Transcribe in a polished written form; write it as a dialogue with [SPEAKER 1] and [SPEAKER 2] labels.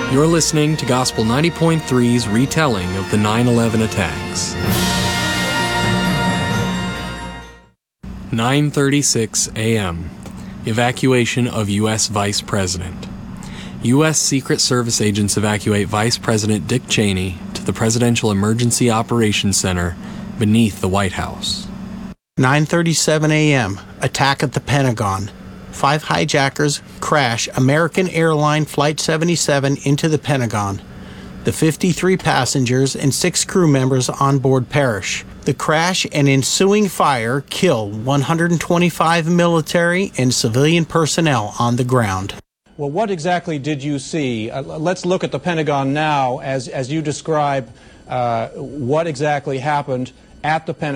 [SPEAKER 1] You're listening to Gospel 90.3's retelling of the 9/11 attacks. 9:36 a.m. Evacuation of U.S. Vice President. U.S. Secret Service agents evacuate Vice President Dick Cheney to the Presidential Emergency Operations Center beneath the White House.
[SPEAKER 2] 9:37 a.m. Attack at the Pentagon. 5 hijackers crash American Airline Flight 77 into the Pentagon. The 53 passengers and 6 crew members on board perish. The crash and ensuing fire kill 125 military and civilian personnel on the ground.
[SPEAKER 3] Well, what exactly did you see? Let's look at the Pentagon now as you describe what exactly happened at the Pentagon.